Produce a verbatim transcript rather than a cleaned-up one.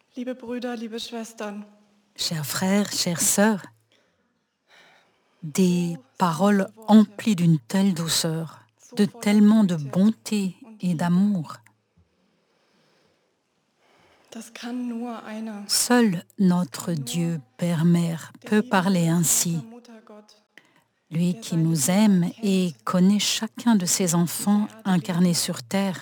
Liebe Brüder, liebe Schwestern, Chers frères, chères sœurs, des paroles emplies d'une telle douceur, de tellement de bonté et d'amour. das kann nur eine, Seul notre Dieu, Père, Mère, peut parler ainsi. Lui qui nous aime et connaît chacun de ses enfants incarnés sur terre,